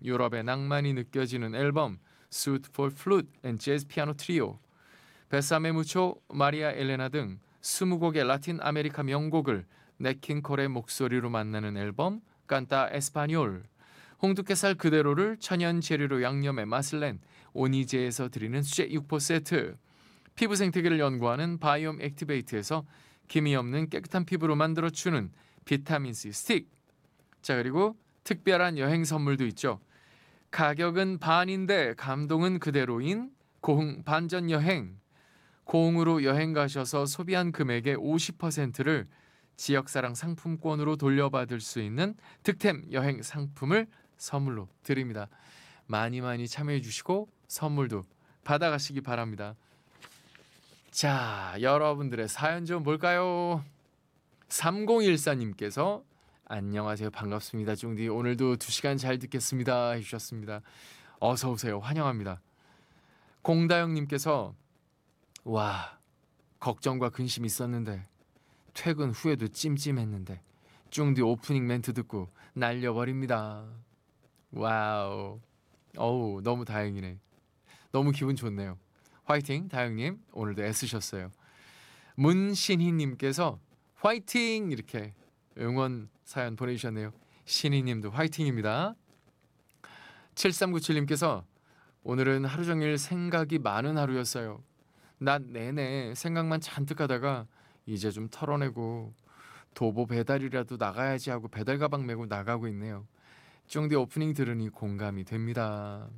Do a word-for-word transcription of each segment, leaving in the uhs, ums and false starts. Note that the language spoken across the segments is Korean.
유럽의 낭만이 느껴지는 앨범 Suite for Flute and Jazz Piano Trio, 베사메 무초, 마리아 엘레나 등 스무 곡의 라틴 아메리카 명곡을 넷 킹 콜의 목소리로 만나는 앨범 깐타 에스파뇰, 홍두깨살 그대로를 천연 재료로 양념해 맛을 낸 오니제에서 드리는 수제 육포 세트, 피부 생태계를 연구하는 바이옴 액티베이트에서 기미 없는 깨끗한 피부로 만들어주는 비타민C 스틱. 자, 그리고 특별한 여행 선물도 있죠. 가격은 반인데 감동은 그대로인 고흥 반전 여행. 고흥으로 여행 가셔서 소비한 금액의 오십 퍼센트를 지역사랑 상품권으로 돌려받을 수 있는 득템 여행 상품을 선물로 드립니다. 많이 많이 참여해 주시고 선물도 받아가시기 바랍니다. 자, 여러분들의 사연 좀 볼까요? 삼공일사님께서 안녕하세요, 반갑습니다. 쫑디 오늘도 두 시간 잘 듣겠습니다 해주셨습니다. 어서 오세요, 환영합니다. 공다영님께서 와, 걱정과 근심이 있었는데 퇴근 후에도 찜찜했는데 쫑디 오프닝 멘트 듣고 날려버립니다. 와우, 어우, 너무 다행이네. 너무 기분 좋네요. 화이팅 다영님, 오늘도 애쓰셨어요. 문신희님께서 화이팅 이렇게 응원 사연 보내주셨네요. 신희님도 화이팅입니다. 칠삼구칠님께서 오늘은 하루 종일 생각이 많은 하루였어요. 낮 내내 생각만 잔뜩 하다가 이제 좀 털어내고 도보 배달이라도 나가야지 하고 배달 가방 메고 나가고 있네요. 쫑디 오프닝 들으니 공감이 됩니다.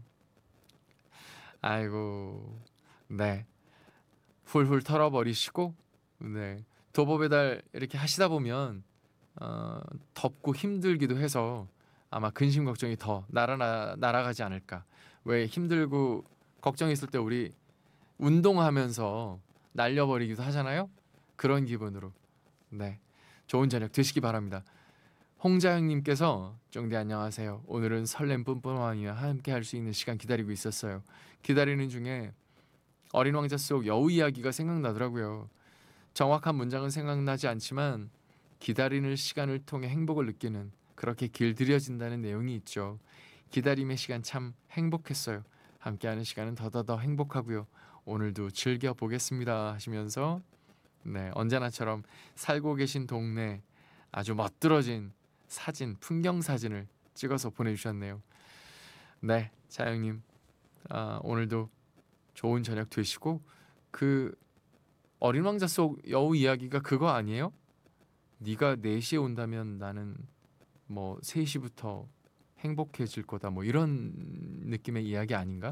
아이고, 네, 훌훌 털어버리시고, 네, 도보 배달 이렇게 하시다 보면 어, 덥고 힘들기도 해서 아마 근심 걱정이 더 날아나, 날아가지 않을까. 왜 힘들고 걱정 있을 때 우리 운동하면서 날려버리기도 하잖아요. 그런 기분으로, 네, 좋은 저녁 되시기 바랍니다. 홍자영님께서 쫑디 안녕하세요. 오늘은 설렘 뿜뿜하며 함께 할 수 있는 시간 기다리고 있었어요. 기다리는 중에 어린 왕자 속 여우 이야기가 생각나더라고요. 정확한 문장은 생각나지 않지만 기다리는 시간을 통해 행복을 느끼는, 그렇게 길들여진다는 내용이 있죠. 기다림의 시간 참 행복했어요. 함께하는 시간은 더더더 행복하고요. 오늘도 즐겨보겠습니다 하시면서, 네, 언제나처럼 살고 계신 동네 아주 멋들어진 사진, 풍경 사진을 찍어서 보내주셨네요. 네, 자영님, 아, 오늘도 좋은 저녁 되시고, 그 어린 왕자 속 여우 이야기가 그거 아니에요? 네가 네 시에 온다면 나는 뭐 세 시부터 행복해질 거다, 뭐 이런 느낌의 이야기 아닌가?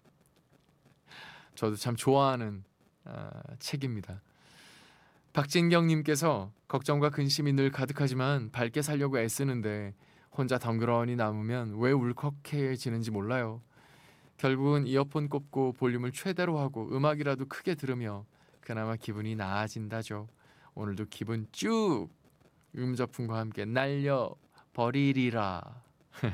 저도 참 좋아하는 아, 책입니다. 박진경님께서 걱정과 근심이 늘 가득하지만 밝게 살려고 애쓰는데 혼자 덩그러니 남으면 왜 울컥해지는지 몰라요. 결국은 이어폰 꼽고 볼륨을 최대로 하고 음악이라도 크게 들으며 그나마 기분이 나아진다죠. 오늘도 기분 쭉 음저풍과 함께 날려버리리라.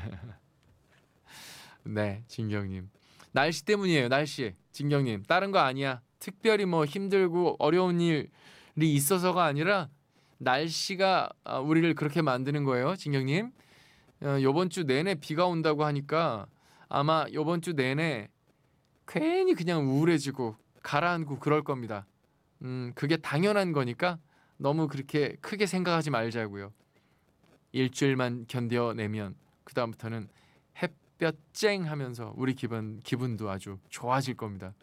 네, 진경님, 날씨 때문이에요. 날씨. 진경님, 다른 거 아니야. 특별히 뭐 힘들고 어려운 일이 있어서가 아니라 날씨가 우리를 그렇게 만드는 거예요. 진경님, 어, 이번 주 내내 비가 온다고 하니까 아마 이번 주 내내 괜히 그냥 우울해지고 가라앉고 그럴 겁니다. 음, 그게 당연한 거니까 너무 그렇게 크게 생각하지 말자고요. 일주일만 견뎌내면 그 다음부터는 햇볕 쨍 하면서 우리 기분, 기분도 아주 좋아질 겁니다.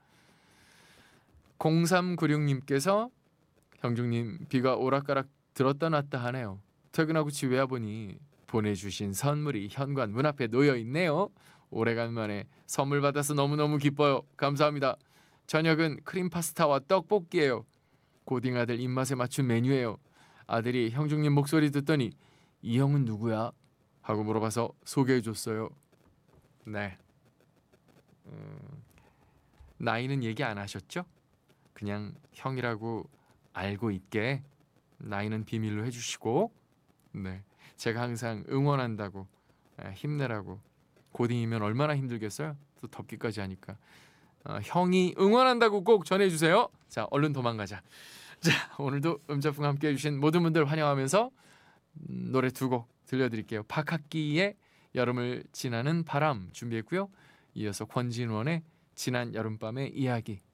공삼구육님께서 형중님, 비가 오락가락 들었다 놨다 하네요. 퇴근하고 집에 와보니 보내주신 선물이 현관 문 앞에 놓여있네요. 오래간만에 선물 받아서 너무너무 기뻐요. 감사합니다. 저녁은 크림 파스타와 떡볶이에요. 고딩 아들 입맛에 맞춘 메뉴예요. 아들이 형중님 목소리 듣더니 이 형은 누구야? 하고 물어봐서 소개해줬어요. 네, 음, 나이는 얘기 안 하셨죠? 그냥 형이라고 알고 있게 나이는 비밀로 해주시고, 네, 제가 항상 응원한다고, 힘내라고. 고딩이면 얼마나 힘들겠어요? 또 덥기까지 하니까. 어, 형이 응원한다고 꼭 전해주세요. 자, 얼른 도망가자. 자, 오늘도 음자풍 함께 해주신 모든 분들 환영하면서 음, 노래 두 곡 들려드릴게요. 박학기의 여름을 지나는 바람 준비했고요. 이어서 권진원의 지난 여름밤의 이야기